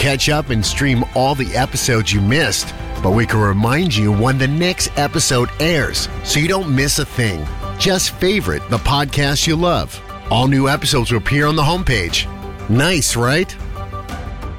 catch up and stream all the episodes you missed, but we can remind you when the next episode airs so you don't miss a thing. Just favorite the podcast you love. All new episodes will appear on the homepage. Nice, right?